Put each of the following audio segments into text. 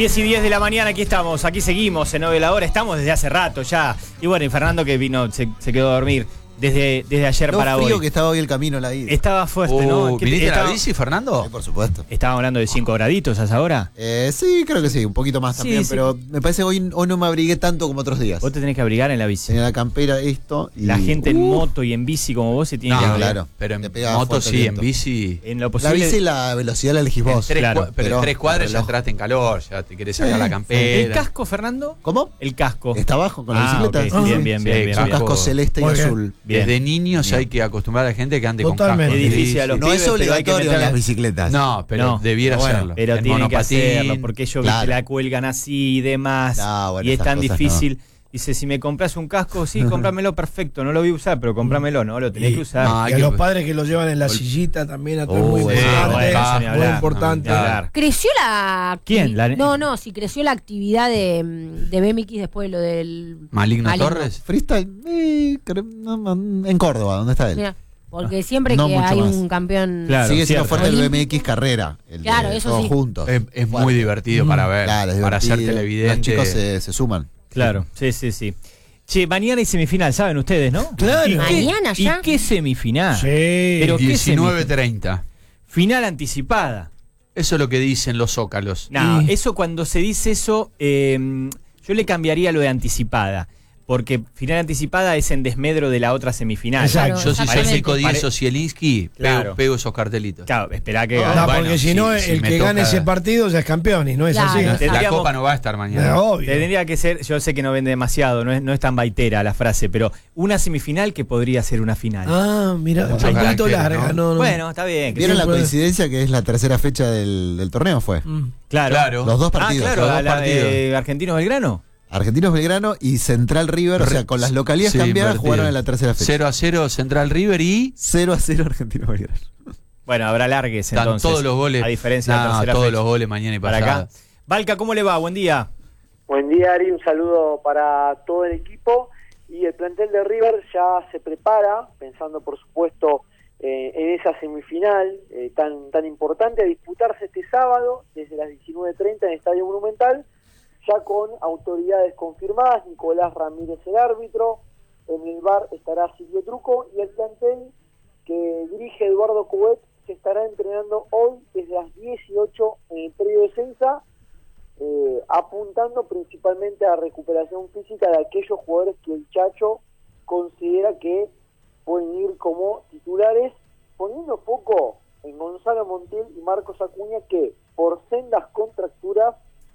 10:10 de la mañana, aquí estamos, aquí seguimos en 9 de la hora, estamos desde hace rato ya. Y bueno, y Fernando que vino, se quedó a dormir desde ayer para hoy. Frío que estaba hoy el camino la ida. Estaba fuerte, ¿no? ¿Viniste en la bici, Fernando? Sí, por supuesto. Estábamos hablando de 5 graditos a esa hora. Sí, creo que sí, un poquito más también, Sí. pero me parece que hoy no me abrigué tanto como otros días. Vos te tenés que abrigar en la bici. Tenía la campera, esto y... La gente en moto y en bici como vos se tiene que No, abrigar. claro. Pero Te en pega moto fuerte el sí, en viento. bici. En lo La posible. bici, la velocidad la elegís vos. Claro, Pero en 3 cuadras ya reloj. entraste en calor, ya te querés sacar la campera. ¿El casco, Fernando? ¿Cómo? El casco. Está abajo con la bicicleta. ok. Sí, Bien, sí. bien, Sí, bien, bien. Es un bien. casco celeste y Muy bien. azul. Bien. Desde niños Bien. hay que acostumbrar a la gente que ande Totalmente. con casco. Es difícil a los No pibes, es pero hay que obligatorio en meterle- las bicicletas. No, pero No. debiera Bueno, hacerlo. Pero El tienen que monopatín. hacerlo, porque ellos Claro. la cuelgan así y demás. No, bueno, y es esas tan cosas difícil. Dice, si me compras un casco, sí, cómpramelo, perfecto. No lo voy a usar, pero cómpramelo, no, lo tenés Y- que usar. no, Y a los padres que lo llevan en la sillita también, a todo es muy sí, importante. bueno, eso ni muy hablar, importante. ni hablar. ¿Creció la ¿Quién? La- No, si creció la actividad de BMX después de lo del Maligno Torres. Freestyle, en Córdoba, ¿dónde está él? Mira, porque siempre No que mucho hay más. un campeón Claro, Sigue siendo cierto. fuerte el Olímpico. BMX carrera. El Claro, de eso todos sí. juntos. Es Fuerte. muy divertido para ver, Claro, es para ser divertido. televidente. Los chicos se suman. Claro, sí. Che, mañana hay semifinal, saben ustedes, ¿no? Claro. ¿Y qué- ¿Mañana ya? ¿Y qué semifinal? Sí. Pero ¿qué 19:30. Final anticipada. Eso es lo que dicen los zócalos. No, Y- eso cuando se dice eso, yo le cambiaría lo de anticipada. Porque final anticipada es en desmedro de la otra semifinal. Exacto. Yo si soy Exactamente. Nico Díez o Zielinski, Claro. pego esos cartelitos. Claro, esperá que... No, bueno, porque si no, si el me que gane toca- ese partido ya es campeón y no es Claro. así. No, La Tendríamos- copa no va a estar mañana. Es obvio. Tendría que ser, yo sé que no vende demasiado, no es tan baitera la frase, pero una semifinal que podría ser una final. Ah, mira, un Mucho poquito carácter, larga. ¿no? No. Bueno, está bien. que ¿Vieron sí, la puede- coincidencia que es la tercera fecha del torneo? Fue. Claro. Claro. Los dos partidos. Ah, claro, los dos la partidos. Argentinos Belgrano. Argentinos Belgrano y Central River, o sea, con las localidades Sí, cambiadas, invertido. jugaron en la tercera fecha. 0-0 Central River y 0-0 Argentinos Belgrano. Bueno, habrá largues están entonces. todos los goles. A diferencia de la No, tercera todos fecha. los goles mañana y Para pasado. acá. Valca, ¿cómo le va? Buen día. Buen día, Ari, un saludo para todo el equipo. Y el plantel de River ya se prepara, pensando por supuesto en esa semifinal tan importante, a disputarse este sábado desde las 19:30 en el Estadio Monumental, ya con autoridades confirmadas. Nicolás Ramírez el árbitro, en el VAR estará Silvio Truco y el plantel que dirige Eduardo Coudet se estará entrenando hoy desde las 18 en el predio de Censa, apuntando principalmente a la recuperación física de aquellos jugadores que el Chacho considera que pueden ir como titulares, poniendo foco en Gonzalo Montiel y Marcos Acuña, que por sendas contracturas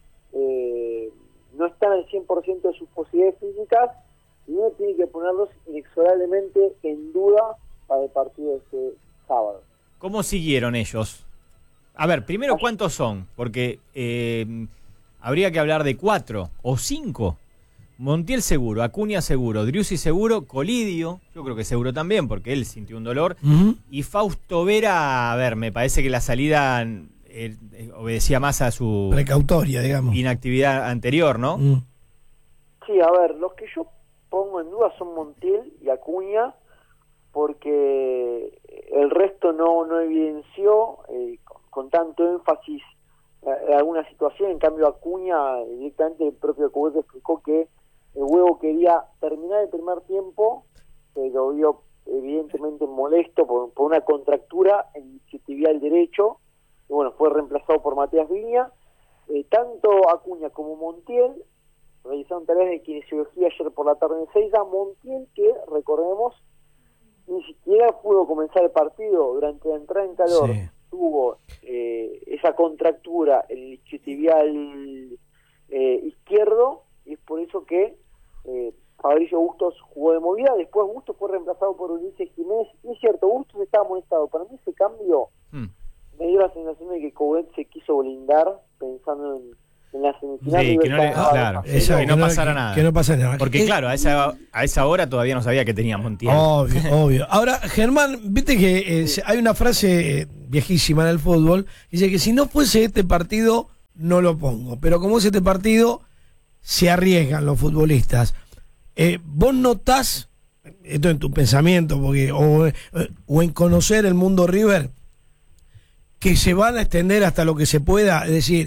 no están al 100% de sus posibilidades físicas y uno tiene que ponerlos inexorablemente en duda para el partido de este sábado. ¿Cómo siguieron ellos? A ver, primero, ¿cuántos son? Porque habría que hablar de 4 o 5. Montiel seguro, Acuña seguro, Driussi seguro, Colidio, yo creo que seguro también, porque él sintió un dolor. Ujú. Y Fausto Vera, a ver, me parece que la salida obedecía más a su Precautoria, digamos. inactividad anterior, ¿no? Sí, a ver, los que yo pongo en duda son Montiel y Acuña, porque el resto no evidenció con tanto énfasis alguna situación. En cambio, Acuña, directamente el propio Coudet explicó que el huevo quería terminar el primer tiempo, pero vio evidentemente molesto por una contractura en el isquiotibial derecho, y bueno, fue reemplazado por Matías Viña. Tanto Acuña como Montiel realizaron tareas de kinesiología ayer por la tarde en Seiza. Montiel, que recordemos, ni siquiera pudo comenzar el partido durante la entrada en calor. Sí. Tuvo esa contractura en el isquiotibial izquierdo, y es por eso que Fabricio Bustos jugó de movida. Después Bustos fue reemplazado por Ulises Jiménez, y es cierto, Bustos estaba molestado. Para mí ese cambio me dio la sensación de que Coudet se quiso blindar pensando en la semifinal. Sí, que no le- claro. Exacto, que no pasara nada. Que no pasa nada. Porque claro, a esa hora todavía no sabía que tenía Montiel. Obvio. Ahora, Germán, viste que hay una frase viejísima en el fútbol, que dice que si no fuese este partido, no lo pongo. Pero como es este partido, se arriesgan los futbolistas. ¿Vos notás, esto en tu pensamiento, porque o en conocer el mundo River, que se van a extender hasta lo que se pueda? Es decir,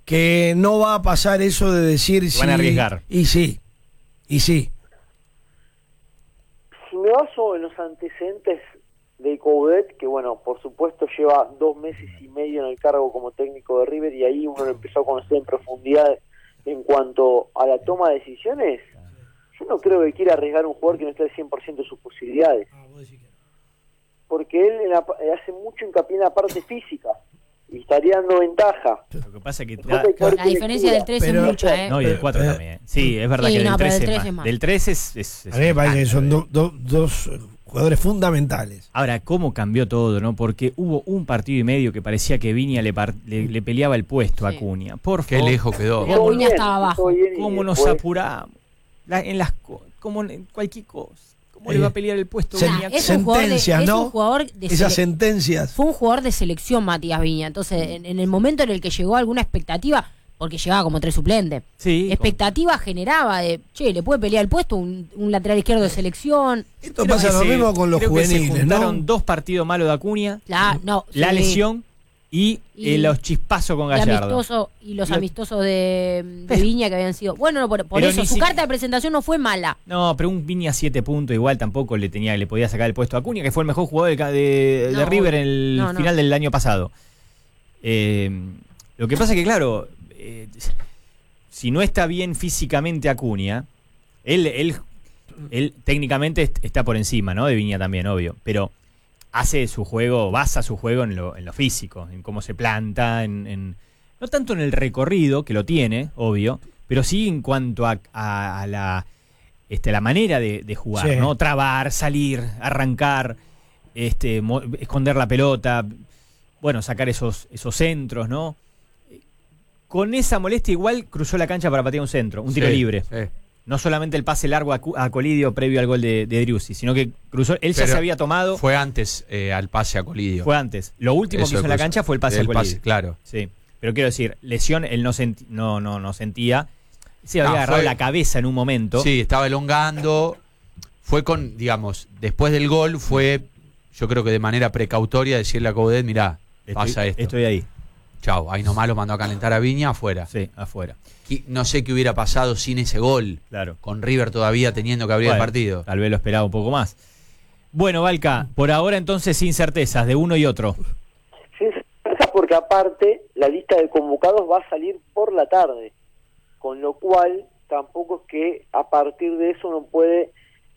que no va a pasar eso de decir Van a arriesgar. Y sí. Si me baso en los antecedentes de Coudet, que bueno, por supuesto lleva 2 meses y medio en el cargo como técnico de River, y ahí uno lo empezó a conocer en profundidad en cuanto a la toma de decisiones, yo no creo que quiera arriesgar un jugador que no esté al 100% de sus posibilidades. Porque él hace mucho hincapié en la parte física y estaría dando ventaja. Lo que pasa es que... La diferencia del 3 es mucha, ¿eh? No, y del 4 también. Sí, es verdad Sí, que no, del pero 3 del es 3 más. es más. Del 3 es A mí me parece que son dos jugadores fundamentales. Ahora, ¿cómo cambió todo, no? Porque hubo un partido y medio que parecía que Viña le peleaba el puesto a Sí. Acuña. Por Qué favor. lejos quedó. Pero Acuña estaba abajo. ¿Cómo nos apuramos? Como en cualquier cosa. ¿Cómo le va a pelear el puesto a Viña? Es un jugador de- sentencias, es ¿no? un jugador de Esas sele- sentencias. Fue un jugador de selección, Matías Viña. Entonces, en el momento en el que llegó alguna expectativa, porque llegaba como 3 suplentes, Sí. expectativa generaba de, che, le puede pelear el puesto un lateral izquierdo de selección. Esto Creo pasa que lo mismo con los creo que se juveniles, juntaron ¿no? 2 partidos malos de Acuña, La la lesión y, Y- los chispazos con Gallardo. y los Lo- amistosos de Viña que habían sido. Bueno, no, por Pero eso, ni su siquiera- carta de presentación no fue mala. No, pero un Viña 7 puntos igual tampoco le podía sacar el puesto a Acuña, que fue el mejor jugador de No, River en el no, no. final del año pasado. Lo que pasa es que, claro, si no está bien físicamente Acuña, él técnicamente está por encima, ¿no? De Viña también, obvio. Pero hace su juego, basa su juego en lo físico, en cómo se planta, no tanto en el recorrido, que lo tiene, obvio, pero sí en cuanto a la manera de jugar, Sí. ¿no? Trabar, salir, arrancar, esconder la pelota, bueno, sacar esos centros, ¿no? Con esa molestia igual cruzó la cancha para patear un centro, un tiro Sí, libre. sí. No solamente el pase largo a Colidio previo al gol de Driussi, sino que cruzó, él ya Pero se había tomado, Fue antes al pase a Colidio. fue antes. Lo último Eso que hizo en la cruzó. cancha fue el pase a El Colidio. claro. Sí, pero quiero decir, lesión él no sentía. Se había No, agarrado fue- la cabeza en un momento. Sí, estaba elongando. Fue después del gol fue, yo creo que de manera precautoria decirle a Coudet, mirá, pasa esto. Estoy ahí. Chau, ahí nomás lo mandó a calentar a Viña, afuera. Sí, afuera. No sé qué hubiera pasado sin ese gol. Claro. Con River todavía teniendo que abrir Bueno, el partido. Tal vez lo esperaba un poco más. Bueno, Valca, por ahora entonces sin certezas de uno y otro. Sin certeza, porque aparte la lista de convocados va a salir por la tarde, con lo cual tampoco es que a partir de eso uno puede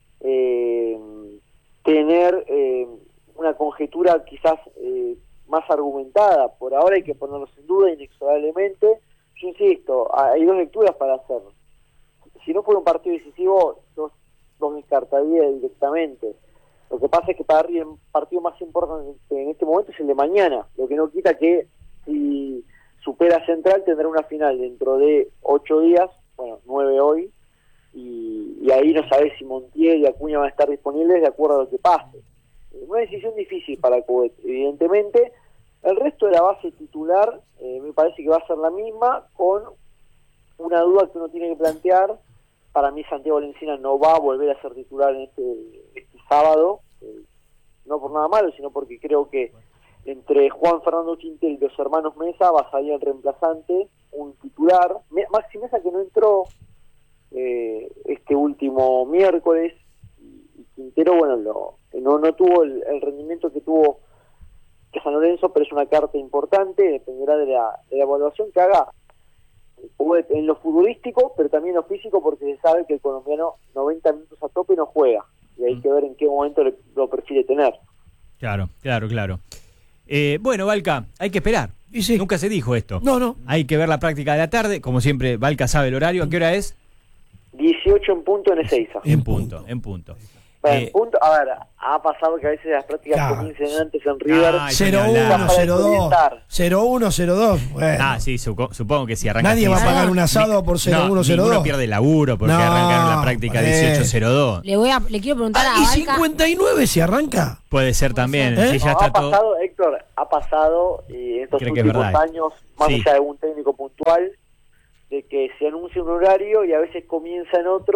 tener una conjetura quizás más argumentada. Por ahora hay que ponerlos en duda inexorablemente. Yo insisto, hay 2 lecturas para hacerlo. Si no fuera un partido decisivo, los descartaría directamente. Lo que pasa es que para River el partido más importante en este momento es el de mañana, lo que no quita que si supera Central tendrá una final dentro de 8 días, bueno, 9 hoy, y ahí no sabes si Montiel y Acuña van a estar disponibles de acuerdo a lo que pase. Una decisión difícil para Coudet, evidentemente. El resto de la base titular me parece que va a ser la misma, con una duda que uno tiene que plantear. Para mí Santiago Lencina no va a volver a ser titular en este sábado, no por nada malo, sino porque creo que entre Juan Fernando Quintel y los hermanos Mesa va a salir el reemplazante, un titular. Maxi Mesa, que no entró este último miércoles, y Quintero, bueno, no tuvo el rendimiento que tuvo que San Lorenzo, pero es una carta importante, dependerá de la evaluación que haga en lo futbolístico, pero también en lo físico, porque se sabe que el colombiano 90 minutos a tope no juega, y hay que ver en qué momento lo prefiere tener. Claro. Bueno, Valca, hay que esperar. Y sí. Nunca se dijo esto. No. Hay que ver la práctica de la tarde. Como siempre, Valca sabe el horario. ¿A qué hora es? 18 en punto en Ezeiza. En punto. Bueno, en punto, a ver, ha pasado que a veces las prácticas Claro. comiencen antes en River. Ay, 0-1, 0-2. 0-1, 0-2. Bueno. Sí, supongo que si arranca Nadie va a así, pagar un asado por 0-1, no, 0-2. ninguno pierde laburo porque No, arrancaron la práctica 18-02. Le quiero preguntar a ¿Y Valca. 59 si arranca? Puede ser también. ¿Eh? Si ya No, está ha todo. pasado, Héctor, ha pasado en estos Creo que es últimos verdad. años, más Sí. allá de un técnico puntual, de que se anuncia un horario y a veces comienza en otro,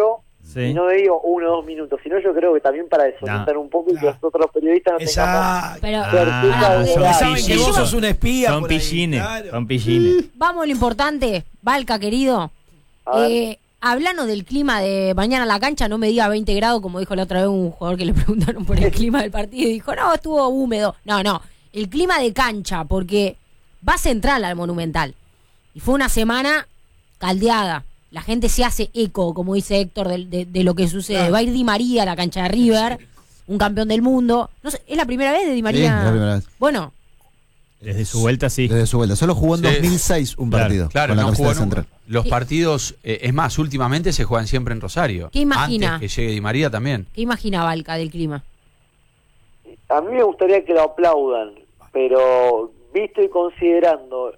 Sí. Y no digo 1 o 2 minutos, sino yo creo que también para desorientar un poco y que los otros periodistas no tengamos Exacto. Pero certeza pará, de son horario. Saben que pillines. vos sos un espía. Son por ahí, pillines, claro. son pillines. vamos a lo importante, Valca, querido. A ver. Hablando del clima de mañana en la cancha, no me diga 20 grados, como dijo la otra vez un jugador que le preguntaron por el clima del partido y dijo, no, estuvo húmedo. No, el clima de cancha, porque va central al Monumental. Y fue una semana caldeada. La gente se hace eco, como dice Héctor, de lo que sucede. Claro. Va a ir Di María a la cancha de River, un campeón del mundo. No sé, ¿es la primera vez de Di María? Sí, es la primera vez. Bueno, Desde su vuelta, sí. Desde su vuelta. Solo jugó en Sí. 2006 un Claro, partido. Claro, con la no camiseta jugó de Central. Los Sí. partidos, es más, últimamente se juegan siempre en Rosario. ¿Qué imagina? Antes que llegue Di María también. ¿qué imagina Valca del clima? A mí me gustaría que lo aplaudan, pero visto y considerando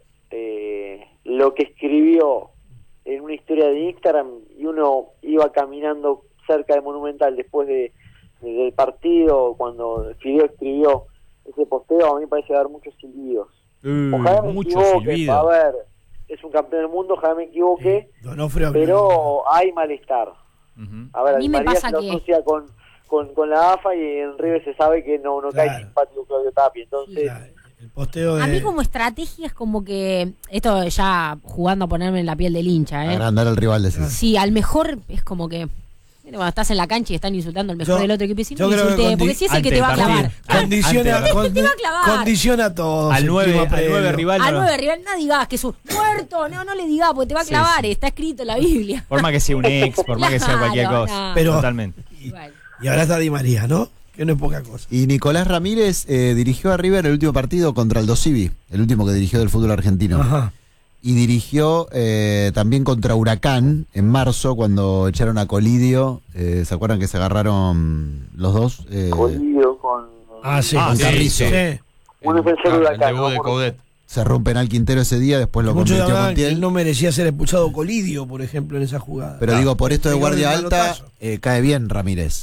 lo que escribió en una historia de Instagram, y uno iba caminando cerca de Monumental después del partido, cuando Fideo escribió ese posteo, a mí me parece dar muchos silbidos. Ojalá me Mucho equivoque, silbido. a ver, es un campeón del mundo, ojalá me equivoque, Donofrio. pero hay malestar. Ujú. A ver, A mí Di me María pasa se lo que- asocia con la AFA, y en River se sabe que no cae Claro. simpático Claudio Tapia, entonces El posteo de. A mí como estrategia es como que, esto ya jugando a ponerme en la piel del hincha, Agrandar al rival, decís. Sí, al mejor es como que cuando estás en la cancha y están insultando al mejor Yo- del otro equipo, y si yo no creo que insulté, porque si es el que antes te va a del clavar. partido. Condiciona, Antes- te va a clavar. condiciona todo. Al 9 rival. A no. 9 rival, no digas que es un muerto, no le digas, porque te va a Sí, clavar, sí. está escrito en la Biblia. Por más que sea un ex, por más que sea cualquier Claro, cosa. no. Pero- Totalmente. Igual. Y ahora está Di María, ¿no? Que no es poca cosa. Y Nicolás Ramírez dirigió a River el último partido contra el Dosivi, el último que dirigió del fútbol argentino. Ajá. Y dirigió también contra Huracán en marzo, cuando echaron a Colidio. ¿Se acuerdan que se agarraron los dos? Colidio con Sí. Ah, con sí, Carrizo. Sí. un defensor de el Huracán, debut de ¿no? Coudet. Cerró un penal Quintero ese día, después lo Muchos convirtió hablaban que él Montiel. no merecía ser expulsado Colidio, por ejemplo, en esa jugada. Pero digo, por esto de Pegó guardia el alta, manotazo. cae bien Ramírez.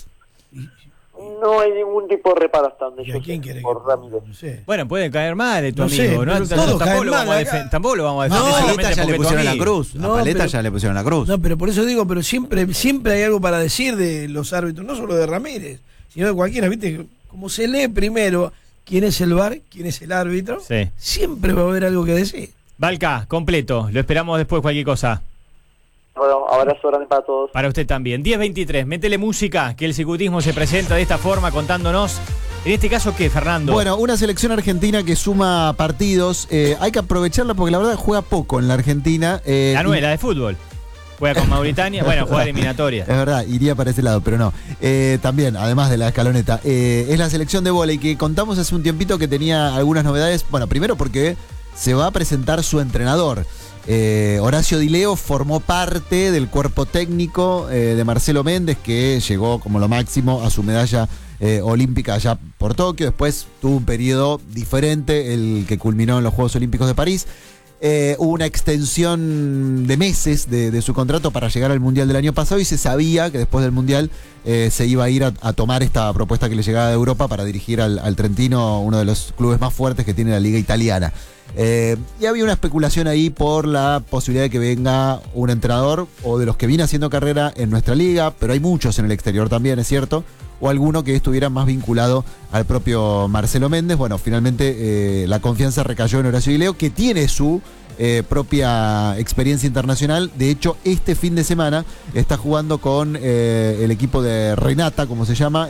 No hay ningún tipo de reparo hasta donde ¿Y yo a quién sé, quiere por que Ramírez. no sé. Bueno, puede caer mal tu No amigo, sé, ¿no? pero Entonces, todos tampoco, caen lo mal vamos a acá. tampoco lo vamos a defender. A solamente Paleta ya porque le tu pusieron la amigo. cruz. No, A Paleta pero- ya le pusieron la cruz. No, pero por eso digo, pero siempre hay algo para decir de los árbitros, no solo de Ramírez, sino de cualquiera, ¿viste? Como se lee primero quién es el VAR, quién es el árbitro, Sí. siempre va a haber algo que decir. Valca, completo. Lo esperamos después cualquier cosa. Bueno, abrazo grande para todos. Para usted también. 10:23. Métele música, que el cicutismo se presenta de esta forma contándonos. En este caso, ¿qué, Fernando? Bueno, una selección argentina que suma partidos. Hay que aprovecharla porque la verdad juega poco en la Argentina. la nueva, de fútbol. Juega con Mauritania. Bueno, juega eliminatoria. Es verdad, iría para ese lado, pero no. También, además de la escaloneta, es la selección de vóley que contamos hace un tiempito que tenía algunas novedades. Bueno, primero porque se va a presentar su entrenador. Horacio Di Leo formó parte del cuerpo técnico de Marcelo Méndez, que llegó como lo máximo a su medalla olímpica allá por Tokio. Después tuvo un periodo diferente, el que culminó en los Juegos Olímpicos de París. Hubo una extensión de meses de su contrato para llegar al Mundial del año pasado, y se sabía que después del Mundial se iba a ir a tomar esta propuesta que le llegaba de Europa para dirigir al Trentino, uno de los clubes más fuertes que tiene la liga italiana. Y había una especulación ahí por la posibilidad de que venga un entrenador o de los que viene haciendo carrera en nuestra liga, pero hay muchos en el exterior también, es cierto, o alguno que estuviera más vinculado al propio Marcelo Méndez. Bueno, finalmente la confianza recayó en Horacio Di Leo, que tiene su propia experiencia internacional. De hecho, este fin de semana está jugando con el equipo de Renata, como se llama,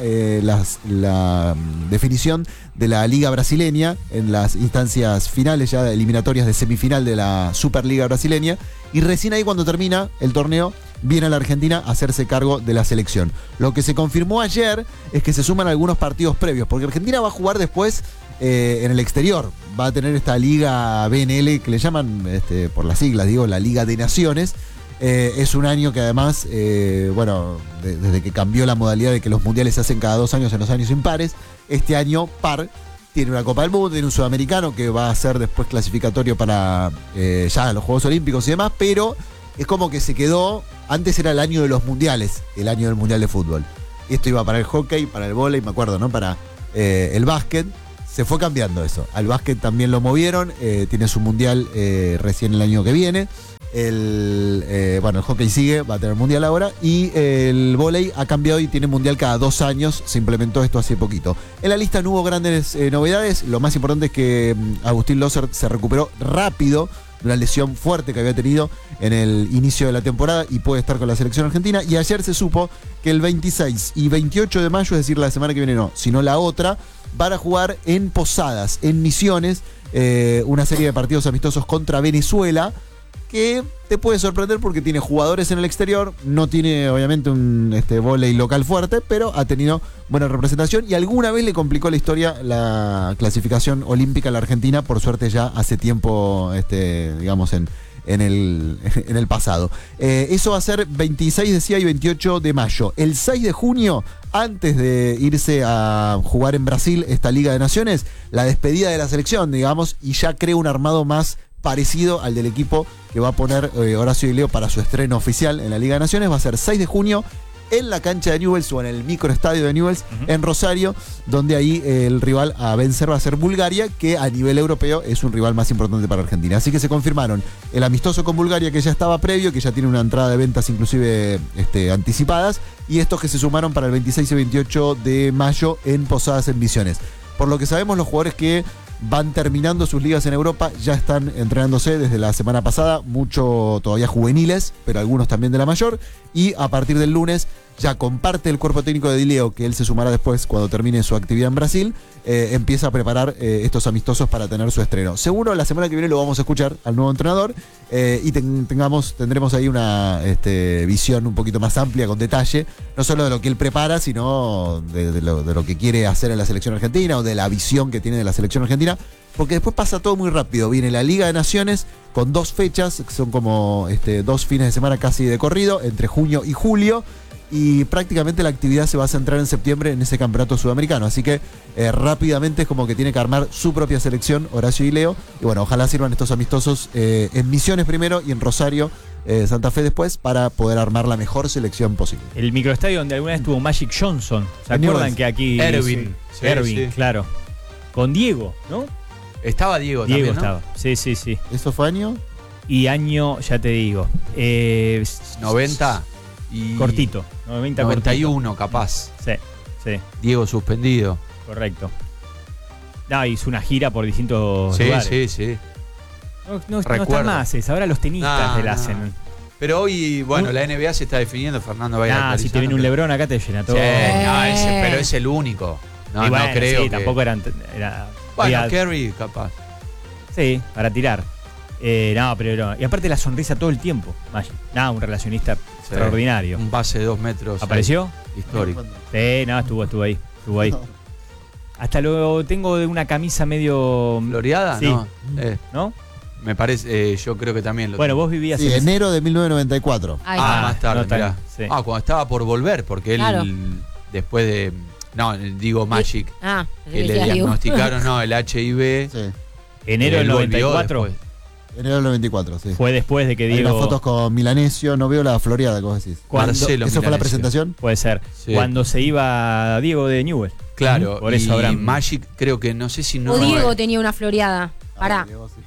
la definición de la Liga Brasileña en las instancias finales, ya eliminatorias de semifinal de la Superliga Brasileña. Y recién ahí, cuando termina el torneo, viene a la Argentina a hacerse cargo de la selección. Lo que se confirmó ayer es que se suman algunos partidos previos, porque Argentina va a jugar después en el exterior. Va a tener esta Liga BNL, que le llaman, por las siglas, digo, la Liga de Naciones. Es un año que además, desde que cambió la modalidad de que los mundiales se hacen cada 2 años en los años impares, este año par. Tiene una Copa del Mundo, tiene un sudamericano que va a ser después clasificatorio para ya los Juegos Olímpicos y demás, pero es como que se quedó. Antes era el año de los mundiales, el año del mundial de fútbol. Esto iba para el hockey, para el vóley, me acuerdo, ¿no? Para el básquet. Se fue cambiando eso. Al básquet también lo movieron, tiene su mundial recién el año que viene. El hockey sigue, va a tener mundial ahora. Y el vóley ha cambiado y tiene mundial cada 2 años. Se implementó esto hace poquito. En la lista no hubo grandes novedades. Lo más importante es que Agustín Loser se recuperó rápido de una lesión fuerte que había tenido en el inicio de la temporada y puede estar con la selección argentina. Y ayer se supo que el 26 y 28 de mayo, es decir, la semana que viene no, sino la otra, van a jugar en Posadas, en Misiones, una serie de partidos amistosos contra Venezuela, que te puede sorprender porque tiene jugadores en el exterior, no tiene obviamente un vóley local fuerte, pero ha tenido buena representación y alguna vez le complicó la historia la clasificación olímpica a la Argentina, por suerte ya hace tiempo, digamos, en el pasado. Eso va a ser 26, decía, y 28 de mayo. El 6 de junio, antes de irse a jugar en Brasil esta Liga de Naciones, la despedida de la selección, digamos, y ya crea un armado más parecido al del equipo que va a poner Horacio Di Leo para su estreno oficial en la Liga de Naciones. Va a ser 6 de junio en la cancha de Newell's o en el microestadio de Newell's en Rosario, donde ahí el rival a vencer va a ser Bulgaria, que a nivel europeo es un rival más importante para Argentina. Así que se confirmaron el amistoso con Bulgaria, que ya estaba previo, que ya tiene una entrada de ventas inclusive anticipadas, y estos que se sumaron para el 26 y 28 de mayo en Posadas en Misiones. Por lo que sabemos, los jugadores que van terminando sus ligas en Europa ya están entrenándose desde la semana pasada, mucho todavía juveniles, pero algunos también de la mayor, y a partir del lunes ya comparte el cuerpo técnico de Di Leo, que él se sumará después cuando termine su actividad en Brasil, empieza a preparar estos amistosos para tener su estreno. Seguro la semana que viene lo vamos a escuchar al nuevo entrenador y tendremos ahí una visión un poquito más amplia, con detalle, no solo de lo que él prepara, sino de lo que quiere hacer en la selección argentina o de la visión que tiene de la selección argentina, porque después pasa todo muy rápido. Viene la Liga de Naciones con 2 fechas, que son como 2 fines de semana casi de corrido, entre junio y julio, y prácticamente la actividad se va a centrar en septiembre en ese campeonato sudamericano. Así que rápidamente es como que tiene que armar su propia selección Horacio Di Leo. Y bueno, ojalá sirvan estos amistosos en Misiones primero y en Rosario, Santa Fe después, para poder armar la mejor selección posible. El microestadio donde alguna vez estuvo Magic Johnson. ¿Se acuerdan que aquí? Erwin. Sí, Erwin, sí. Claro. Con Diego, ¿no? Estaba Diego Diego también, ¿no? estaba. Sí. ¿Eso fue año? Y año, ya te digo. 90 y... Cortito. 90 91 capaz. Sí, Diego suspendido. correcto. No, hizo una gira por distintos lugares. Sí. No está Recuerdo. más esa. Ahora los tenistas la hacen. Pero hoy, bueno, la NBA se está definiendo, Fernando va a ir Si te actualizando, viene un pero- LeBron acá te llena todo. Sí, pero es el único. No, Y bueno, no creo sí, que... tampoco era Bueno, había- Kerry capaz. Sí, para tirar. No, pero no. Y aparte la sonrisa todo el tiempo. Magic. Un relacionista extraordinario. Un pase de 2 metros. ¿Apareció? Histórico. Sí, no, estuvo ahí. Hasta lo tengo de una camisa medio... ¿Floreada? Sí. No. ¿No? Me parece, yo creo que también lo Bueno, tengo. vos vivías Sí, en enero de 1994. Ahí Ah, está. más tarde, no tan- mirá. sí. Cuando estaba por volver, porque él Claro. después de... No, digo Magic. Pensé Que le decías Diego. diagnosticaron el HIV. Sí, enero del él volvió 94. después. enero del 94, sí. Fue después de que Hay Diego... unas fotos con Milanesio, no veo la floreada, como decís. Cuando- Marcelo ¿Eso fue la Milanesio. presentación? Puede ser. Sí. Cuando se iba Diego de Newell. Claro, Por eso y habrán- Magic creo que no sé si no... O Diego tenía una floreada. Pará.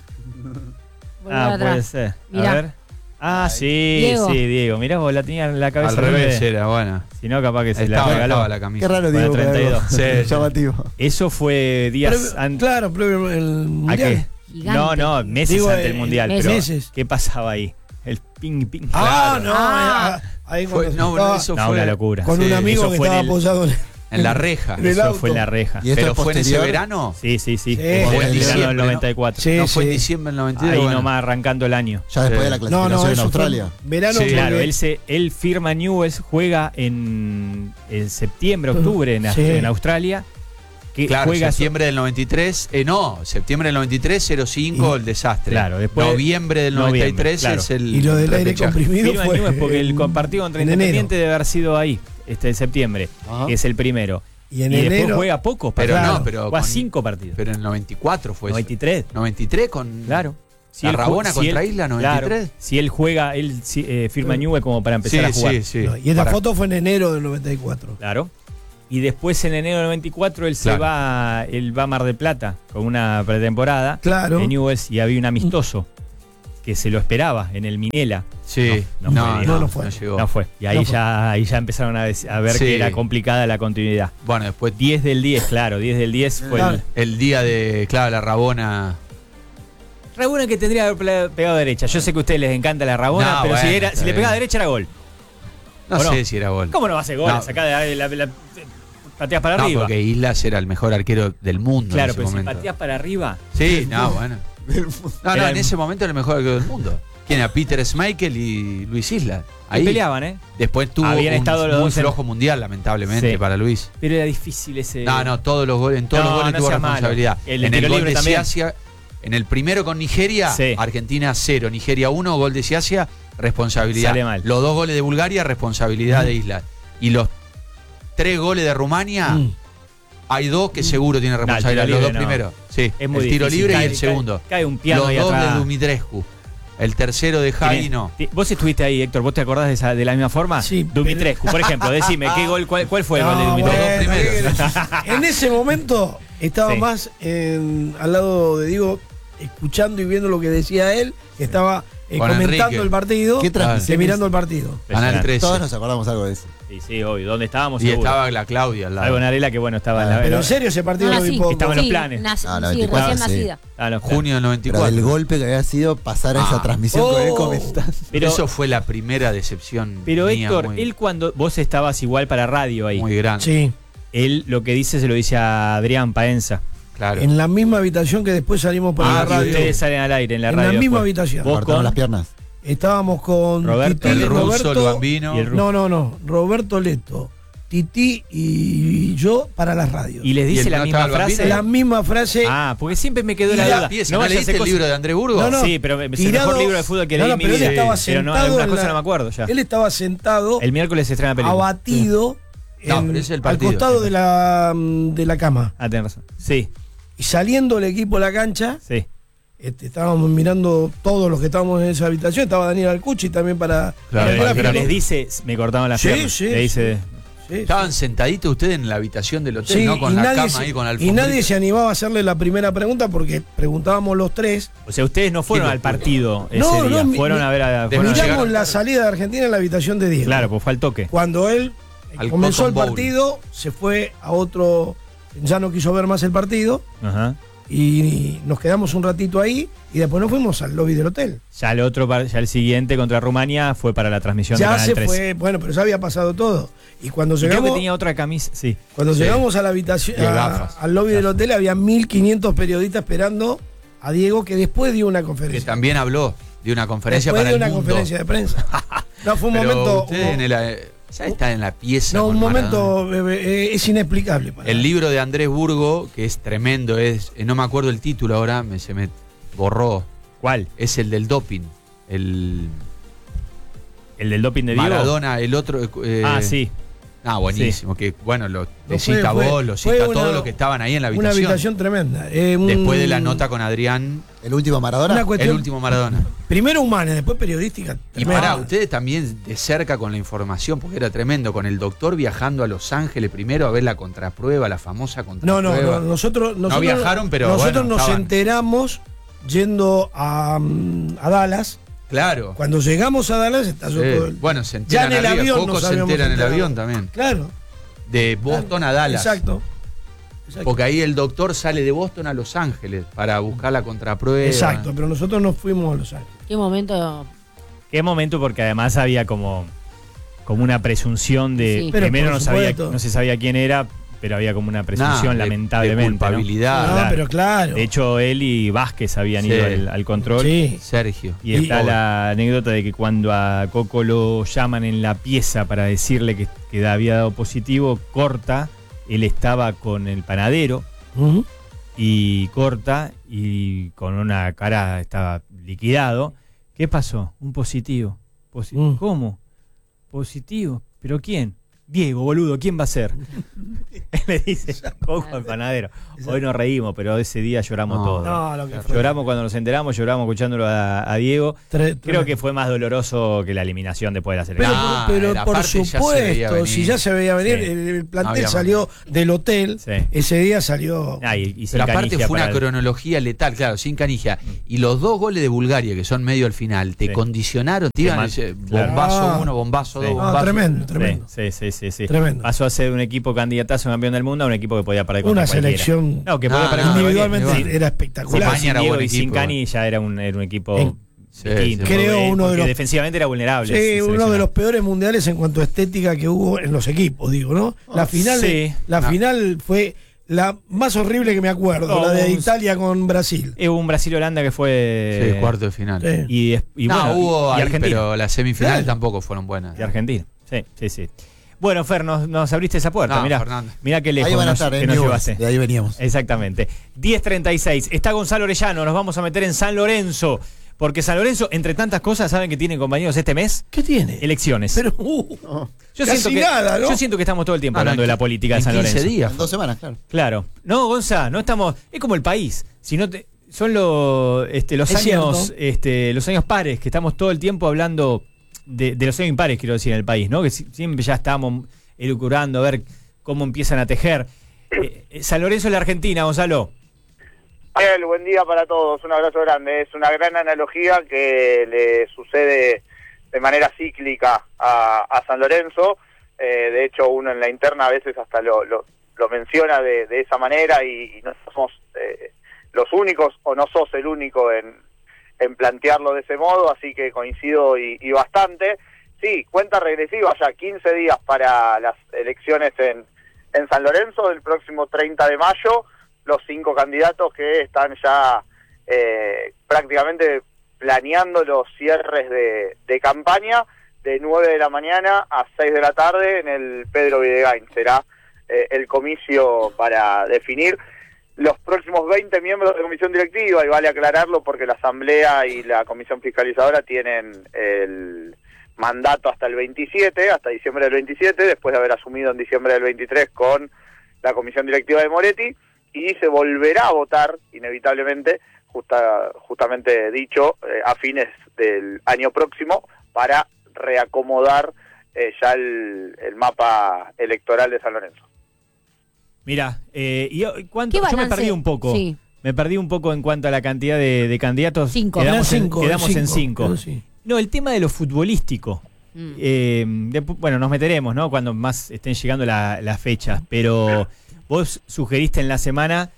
Volver atrás. Puede ser. Mirá. A ver. Sí, Diego. Diego. Mirá, vos la tenías en la cabeza. Al revés nueve. era, bueno. Si no, capaz que se la Estaba, regaló. estaba la camisa. Qué raro, Con la Diego. 32. Sí. Llamativo. Eso fue días antes. Claro, previo el ¿A mundial. qué? Gigante. No, meses Digo, antes del mundial. Pero, meses. ¿qué pasaba ahí? El ping. Ah, Claro. no. Ahí Fue- cuando no, estaba eso No, fue una locura. con sí, un amigo eso que fue estaba en el- apoyado en la reja. En el Eso auto. fue en la reja. Y esto ¿Pero es fue en ese posterior. verano? Sí. Sí. Fue en Fue en verano diciembre, del ¿no? 94. Sí, No fue en sí. diciembre del 92. Ahí bueno. nomás arrancando el año. Ya después de la Sí. clasificación No, en eso Australia. fue verano. Sí, porque- Claro, él firma Newell's, juega en septiembre, octubre Sí. en Australia. Que Claro, juega septiembre del 93. Septiembre del 93, 05, el desastre. Claro, después- Noviembre del 93 claro. es el. Y lo del aire repechaje. comprimido firma fue Newell's porque el partido contra en Independiente enero. debe haber sido ahí, en septiembre, Ajá. que es el primero. Y en después enero. juega pocos Pero partidos. no, pero Juega con- 5 partidos. Pero en el 94 fue eso. 93, 93 con. claro. La él Rabona ju- contra él- Isla, 93. Claro, si él juega, él firma Newell's como para empezar a jugar. Sí. No, y esta Para- foto fue en enero del 94. Claro. Y después en enero del 94 él Claro. va a Mar del Plata con una pretemporada Claro. de Newell's y había un amistoso que se lo esperaba en el Minela. Sí, No fue bien. No fue. llegó. No fue. Y ahí, No fue. ahí ya empezaron a ver Sí. que era complicada la continuidad. Bueno, después 10 del 10, claro, 10 del 10 fue Claro. el día de, claro, la Rabona. Rabona que tendría que haber pegado a derecha. Yo sé que a ustedes les encanta la Rabona, No, pero bueno, si está le pegaba a bien. derecha era gol. No ¿O no? sé si era gol. ¿Cómo no va a ser gol? No. Sacá pateas para No, arriba. porque Islas era el mejor arquero del mundo Claro, en ese pero momento. si pateas para arriba. Sí, no, bueno. No, Era en el- ese momento era el mejor arquero del mundo. ¿Quién era? Peter Schmeichel y Luis Islas. Ahí peleaban, ¿eh? Después tuvo Habían estado los muy dos en- flojo mundial, lamentablemente, Sí. para Luis. Pero era difícil ese. No, todos los goles, en todos No, los goles no tuvo seas malo. responsabilidad. El en tiro el gol libre de también. Siasia, en el primero con Nigeria, Sí. Argentina 0, Nigeria 1, gol de Siasia, responsabilidad. Sale mal. Los 2 goles de Bulgaria, responsabilidad de Islas. Y los 3 goles de Rumania, hay 2 que seguro tienen el responsabilidad. tiro Los 2 libre no. primeros. Sí, Es muy el tiro difícil. libre y Cae- el segundo. Cae un piano Los ahí 2 atrás. de Dumitrescu. El tercero de Javi no. Vos estuviste ahí, Héctor. ¿Vos te acordás de la misma forma? Sí, Dumitrescu, por ejemplo. Decime, ¿qué gol, cuál fue el gol de No, Dumitrescu? Los dos primeros. bueno, en ese momento estaba Sí. más al lado de Diego, escuchando y viendo lo que decía él, que estaba Con comentando Enrique. el partido, ¿Qué transmisión? que mirando el partido. Canal 13. Todos nos acordamos algo de eso. Sí, sí, obvio. ¿Dónde estábamos? Y Seguro. estaba la Claudia al lado. Algo en Arela que, bueno, estaba en la. Pero en serio, ese partido No, lo vi sí, poco. Estaba en los planes. sí, Ah, sí, 94, recién sí. nacida. Ah, no, Junio del Pero 94. el golpe que había sido pasar a esa transmisión con él comentando. Pero, Eso fue la primera decepción. pero mía, Héctor, muy, él cuando vos estabas igual para radio ahí, muy grande. Sí, él lo que dice se lo dice a Adrián Paenza. Claro. en la misma habitación que después salimos por la Y radio. ustedes salen al aire en la En radio. la misma después. habitación. Vos Cortaron con las piernas. Estábamos con Roberto, Tití, el ruso, Roberto, el bambino. y el no, Roberto Leto, Tití y yo para las radios. y les ¿Y dice el la no misma estaba el frase. bambino? La misma frase. Ah, porque siempre me quedó Y la la duda. pieza, No ¿no vaya a leíste ser el cosa- libro de Andrés Burgos? No, no. Sí, pero es el Tirado mejor libro de la- fútbol que leí no, en mi pero él vida. estaba Pero no, sentado algunas en cosas la- no me acuerdo ya. Él estaba sentado, El miércoles se estrena película. abatido, No, en- pero ese es el al partido. costado de la cama. Ah, tenés razón. Sí, Y saliendo el equipo a la cancha, sí. estábamos mirando todos los que estábamos en esa habitación. Estaba Daniel Alcucci también para Claro, el Pero gráfico. les dice, me cortaban las Sí, piernas. sí, Le dice, Sí, Estaban sentaditos ustedes en la habitación del hotel, sí, ¿no? Con y la nadie cama se- ahí, con la y alfombrita. nadie se animaba a hacerle la primera pregunta porque preguntábamos los tres. o sea, ustedes no fueron Qué al locura. partido ese No, día. no, Fueron a ver a. de fueron a- llegaron Miramos la tarde. salida de Argentina en la habitación de Diego. Claro, pues fue al toque. Cuando él Al comenzó el Cotton Bowl. partido, se fue a otro, ya no quiso ver más el partido Ajá. y nos quedamos un ratito ahí y después nos fuimos al lobby del hotel. Ya el siguiente contra Rumania fue para la transmisión de Ya Canal se 3. fue, bueno, pero ya había pasado todo. Y cuando Y creo llegamos, que tenía otra camisa, sí. cuando Sí. llegamos a la habitación, Y gafas. al lobby del hotel, había 1500 periodistas esperando a Diego, que después dio una Que conferencia. también habló de una conferencia Después para dio el una mundo. conferencia de prensa. No, fue un Pero momento. ustedes en ya está en la pieza. No, con un Maradona. momento es inexplicable. para El mí. libro de Andrés Burgo, que es tremendo, no me acuerdo el título ahora, se me borró. ¿Cuál? Es el del doping. El ¿El del doping de Diego? Maradona, el otro. Ah, sí. Ah, buenísimo. Que bueno, te No, cita fue- vos, lo fue cita una- todos los que estaban ahí en la Una habitación. habitación tremenda. Después de la nota con Adrián, El último Maradona. Una cuestión- el último Maradona. Primero humana, después periodística. Y tremenda. pará, ustedes también de cerca con la información, porque era tremendo, con el doctor viajando a Los Ángeles primero a ver la contraprueba, la famosa No, contraprueba. nosotros viajaron, pero nosotros bueno, nos estaban. enteramos yendo a Dallas. Claro. Cuando llegamos a Dallas está Sí. todo el- Bueno, se Ya enteran en el arriba, avión Coco nos se habíamos entera en el enterado. avión también. Claro. De Boston a Dallas. Exacto. Porque ahí el doctor sale de Boston a Los Ángeles para buscar la contraprueba. Exacto, pero nosotros nos fuimos a Los Ángeles. Qué momento. Qué momento, porque además había como una presunción de. Sí. Pero Primero por no sabía, supuesto. no se sabía quién era, pero había como una presunción, Nah, de lamentablemente. ¿no? culpabilidad. No, claro. pero claro. De hecho, él y Vázquez habían Sí. ido al control. Sí. Sergio. Y está Pobre. la anécdota de que cuando a Coco lo llaman en la pieza para decirle que había dado positivo, corta, él estaba con el panadero Ujú. y corta y con una cara estaba liquidado. ¿Qué pasó? Un positivo. Mm. ¿Cómo? Positivo. ¿Pero quién? Diego, boludo, ¿quién va a ser? Le dice Coco al panadero. Hoy nos reímos, pero ese día lloramos todos. No, lo que fue. Lloramos cuando nos enteramos, lloramos escuchándolo a Diego. Creo que fue más doloroso que la eliminación después de la selección. Pero la por parte ya se veía supuesto, venir. si ya se veía venir, Sí. el No plantel había salió del hotel, Sí. ese día salió. Y sin Pero aparte Canigia fue una para el- cronología letal, claro, sin Canigia. Y los 2 goles de Bulgaria, que son medio al final, te Sí. condicionaron, te iban a decir, Claro. bombazo 1, bombazo 2, Sí. bombazo. Tremendo. Sí. Tremendo. Pasó a ser un equipo candidatazo a campeón del mundo a un equipo que podía perder Una contra cualquiera. selección No, que podía No, perder no, contra individualmente cualquiera. era Sí, espectacular. España sin era Diego buen y sin equipo. Cani ya era un equipo Sí, distinto. sí. Creo uno de Porque los- defensivamente era vulnerable. Sí, ese uno de seleccionado. los peores mundiales en cuanto a estética que hubo en los equipos, digo, ¿no? La final, sí. final fue la más horrible que me acuerdo, No, la de un- Italia con Brasil. Hubo un Brasil-Holanda que fue. Sí, cuarto de final. Sí. Y No, bueno, hubo y ahí, Argentina. pero las semifinales Sí. tampoco fueron buenas. Y Argentina. Sí. Bueno, Fer, nos abriste esa puerta. No, mirá, Fernando. mirá qué lejos Ahí van a nos, estar, que nos Newell's, llevaste. de ahí veníamos. Exactamente. 10:36. Está Gonzalo Orellano. Nos vamos a meter en San Lorenzo. Porque San Lorenzo, entre tantas cosas, ¿saben que tiene, compañeros, este mes? ¿Qué tiene? Elecciones. Pero, yo casi siento que, nada, ¿no? Yo siento que estamos todo el tiempo No, no, hablando de en la política de en San 15 Lorenzo. días. En 2 semanas, claro. Claro. No, Gonza, no estamos. Es como el país. Si no te, son los Es años los años pares, que estamos todo el tiempo hablando de los años impares, quiero decir, en el país, ¿no? Que siempre ya estamos elucubrando a ver cómo empiezan a tejer. San Lorenzo es la Argentina, Gonzalo. Ariel, buen día para todos, un abrazo grande. Es una gran analogía que le sucede de manera cíclica a San Lorenzo. De hecho, uno en la interna a veces hasta lo menciona de esa manera y no somos los únicos, o no sos el único en plantearlo de ese modo, así que coincido y bastante. Sí, cuenta regresiva, ya 15 días para las elecciones en San Lorenzo del próximo 30 de mayo. Los 5 candidatos que están ya prácticamente planeando los cierres de campaña de 9 de la mañana a 6 de la tarde en el Pedro Videgain. Será el comicio para definir los próximos 20 miembros de la comisión directiva, y vale aclararlo porque la asamblea y la comisión fiscalizadora tienen el mandato hasta el 27, hasta diciembre del 27, después de haber asumido en diciembre del 23 con la comisión directiva de Moretti, y se volverá a votar inevitablemente, justamente dicho, a fines del año próximo, para reacomodar ya el mapa electoral de San Lorenzo. Mira, ¿Qué yo me balance? perdí un poco. Sí. Me perdí un poco en cuanto a la cantidad de candidatos. 5. Quedamos, Eran quedamos en 5. Sí. No, el tema de lo futbolístico. Bueno, nos meteremos, ¿no? Cuando más estén llegando las fechas. Pero vos sugeriste en la semana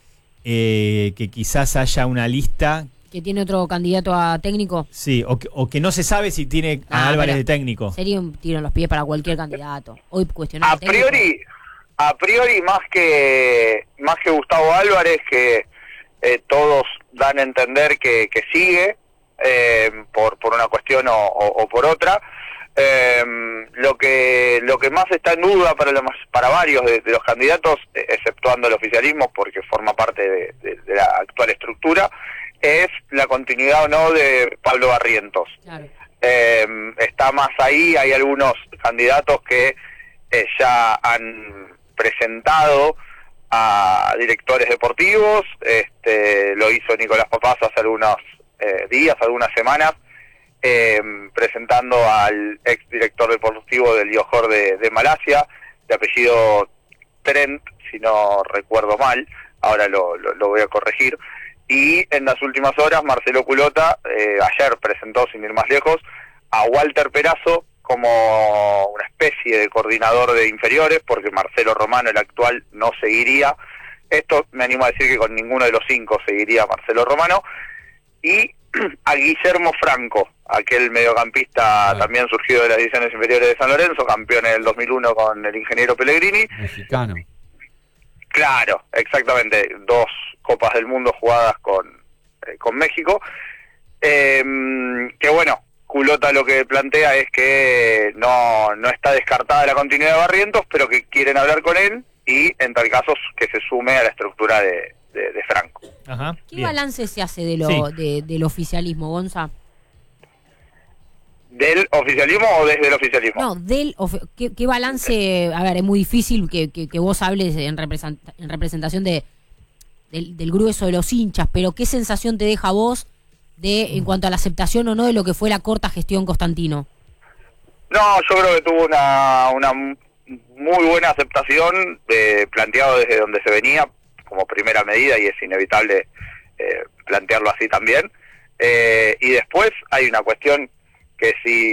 que quizás haya una lista. Que tiene otro candidato a técnico. Sí, o que no se sabe si tiene a Álvarez pero de técnico. Sería un tiro en los pies para cualquier candidato. Hoy cuestionar A al técnico. priori más que Gustavo Álvarez, que todos dan a entender que sigue por una cuestión o por otra. Lo que más está en duda para varios de los candidatos, exceptuando el oficialismo porque forma parte de la actual estructura, es la continuidad o no de Pablo Barrientos. Claro. Está más ahí, hay algunos candidatos que ya han presentado a directores deportivos. Lo hizo Nicolás Papaz hace algunos días, algunas semanas, presentando al ex director deportivo del Johor de Malasia, de apellido Trent, si no recuerdo mal, ahora lo voy a corregir. Y en las últimas horas Marcelo Culota ayer presentó, sin ir más lejos, a Walter Perazo como una especie de coordinador de inferiores, porque Marcelo Romano, el actual, no seguiría. Esto me animo a decir que con ninguno de los 5 seguiría Marcelo Romano. Y a Guillermo Franco, aquel mediocampista también surgido de las divisiones inferiores de San Lorenzo, campeón en el 2001 con el ingeniero Pellegrini. Mexicano. Claro, exactamente, 2 Copas del Mundo jugadas con México. Que bueno, Culota lo que plantea es que no está descartada la continuidad de Barrientos, pero que quieren hablar con él y en tal caso que se sume a la estructura de Franco. Ajá. ¿Qué Bien. balance se hace Sí. del oficialismo, Gonza? ¿Del oficialismo o desde el oficialismo? No, ¿qué balance? A ver, es muy difícil que vos hables en representación del grueso de los hinchas, pero ¿qué sensación te deja a vos en cuanto a la aceptación o no de lo que fue la corta gestión Constantino? No, yo creo que tuvo una muy buena aceptación, planteado desde donde se venía como primera medida, y es inevitable plantearlo así también. Y después hay una cuestión que si